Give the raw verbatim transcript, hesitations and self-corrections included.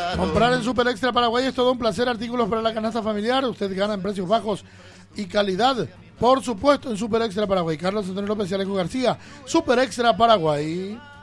Comprar en Super Extra Paraguay es todo un placer. Artículos para la canasta familiar. Usted gana en precios bajos y calidad. Por supuesto, en Super Extra Paraguay. Carlos Antonio López y Alejo García. Super Extra Paraguay.